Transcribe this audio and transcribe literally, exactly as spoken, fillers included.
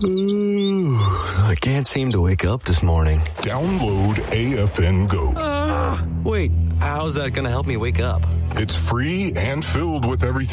Ooh, I can't seem to wake up this morning. Download A F N Go. Uh, wait, how's that going to help me wake up? It's free and filled with everything